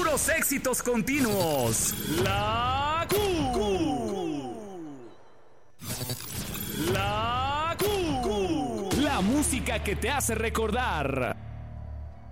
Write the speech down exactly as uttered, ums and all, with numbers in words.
puros éxitos continuos. La Q. La Q. La música que te hace recordar.